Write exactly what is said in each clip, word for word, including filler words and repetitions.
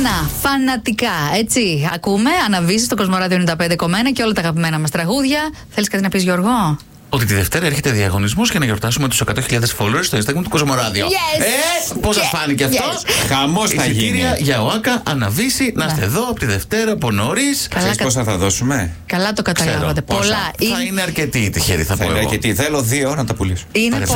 Άννα, φανατικά, έτσι. Ακούμε, αναβήσεις στο Κοσμοράδιο ενενήντα πέντε κόμμα ένα και όλα τα αγαπημένα μας τραγούδια. Θέλεις κάτι να πεις, Γιώργο? Ότι τη Δευτέρα έρχεται διαγωνισμός για να γιορτάσουμε τους εκατό χιλιάδες followers στο Instagram του Κοσμοράδιο. Yes! Ε, πώς σας φάνηκε αυτό? Yes. Χαμός θα γίνει. Εισιτήρια για ΟΑΚΑ, αναβήσει, να είστε εδώ από τη Δευτέρα από νωρίς. Ξέρεις κα... πόσα θα δώσουμε? Καλά το καταλάβατε. Ξέρω, πολλά. Θα Είναι... είναι αρκετοί τυχεροί, θα, Θα πω είναι εγώ. αρκετοί. Θέλω δύο να τα πουλήσω. Είναι πολλά.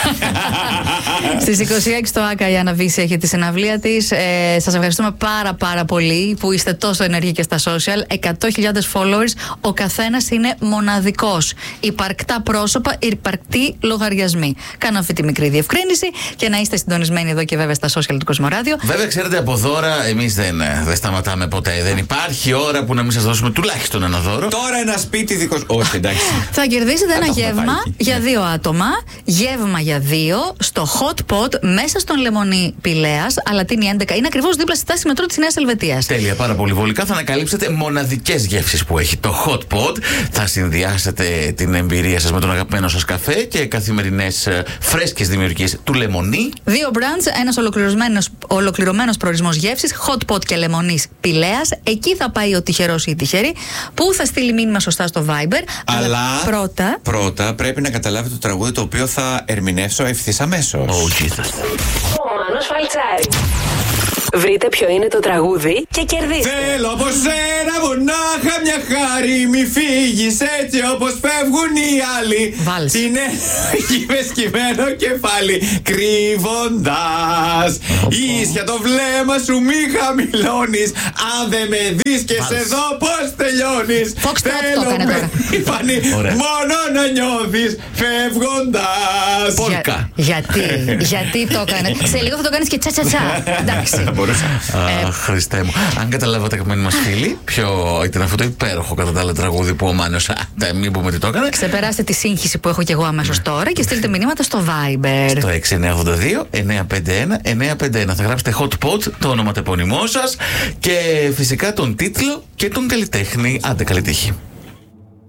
Στις είκοσι έξι το ΆΚΑ η Αναβίση έχει τη συναυλία της. Ε, σας ευχαριστούμε πάρα πάρα πολύ που είστε τόσο ενεργοί και στα social. εκατό χιλιάδες followers, ο καθένας είναι μοναδικός. Υπαρκτά πρόσωπα, υπαρκτοί λογαριασμοί. Κάνω αυτή τη μικρή διευκρίνηση και να είστε συντονισμένοι εδώ και βέβαια στα social του Κοσμοράδιο. Βέβαια, ξέρετε, από δώρα εμείς δεν, δεν σταματάμε ποτέ. Δεν υπάρχει ώρα που να μην σας δώσουμε τουλάχιστον ένα δώρο. Τώρα ένα σπίτι δικό. Όχι, εντάξει. Θα κερδίσετε ένα το έχουμε γεύμα πάει. για δύο άτομα. Γεύμα για δύο στο Hot Pot μέσα στον Λεμονί Πηλέας, Αλατίνη έντεκα. Είναι ακριβώς δίπλα στη στάση μετρό της Νέας Ελβετίας. Τέλεια, πάρα πολύ βολικά. Θα ανακαλύψετε μοναδικές γεύσεις που έχει το Hot Pot. Θα συνδυάσετε την εμπειρία σας με τον αγαπημένο σας καφέ και καθημερινές φρέσκες δημιουργίες του Λεμονί. Δύο brands, ένας ολοκληρωμένος, ολοκληρωμένος προορισμός γεύσης, Hot Pot και Λεμονής Πηλέας. Εκεί θα πάει ο τυχερός ή η τυχερή που θα στείλει μήνυμα σωστά στο Viber. Αλλά πρώτα, πρώτα πρέπει να καταλάβετε το τραγούδι το οποίο θα ερμηνεύσω ευθύς αμέσως. Oh, Jesus. Ο Μάνος Φαλτσάρης. Βρείτε ποιο είναι το τραγούδι και κερδίστε. Θέλω από σένα μονάχα μια χάρη. Μη φύγεις έτσι όπως φεύγουν οι άλλοι. Βάλς. Την έχει με σκυμμένο κεφάλι. Κρύβοντας ίσια το βλέμμα σου μη χαμηλώνεις. Αν δεν με δεις και σε δω πως τελειώνεις. Fox Trot το έκανε τώρα. περήφανη μόνο να νιώθεις φεύγοντας. Πολκα. γιατί, γιατί το έκανε. Σε λίγο θα το κάνεις και τσα τσα τσα. Εντάξει. Αχ, Χριστέ μου. Αν καταλάβατε, αγαπημένοι μας φίλοι, ποιο ήταν αυτό το υπέροχο κατά τα άλλα τραγούδι που ο Μάνος. Α, μην πούμε τι το έκανε. Ξεπεράστε τη σύγχυση που έχω κι εγώ αμέσως τώρα και στείλτε μηνύματα στο Viber. Το έξι εννιά ογδόντα δύο εννιά πέντε ένα εννιά πέντε ένα. Θα γράψετε Hot Pot, το όνομα τεπώνυμό σας και φυσικά τον τίτλο και τον καλλιτέχνη. Άντε, καλή τύχη.